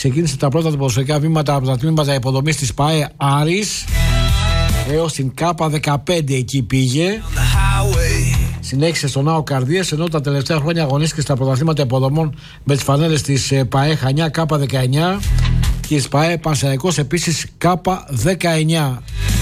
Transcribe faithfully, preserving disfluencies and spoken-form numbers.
ξεκίνησε τα πρώτα ποδοσφαιρικά βήματα από τα τμήματα υποδομής της ΠΑΕ Άρης έως την ΚΑΠΑ δεκαπέντε, εκεί πήγε. Συνέχισε στον ΝΑΟ Καρδίας, ενώ τα τελευταία χρόνια αγωνίστηκε στα πρωταθλήματα υποδομών με τις φανέλες της ΠΑΕ Χανιά ΚΑΠΑ δεκαεννιά και της ΠΑΕ Πανσεραϊκός επίσης ΚΑΠΑ δεκαεννιά.